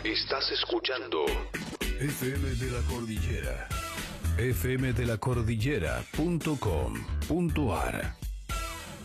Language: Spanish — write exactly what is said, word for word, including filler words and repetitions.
Estás escuchando F M de la Cordillera. F M de la Cordillera punto com punto ar.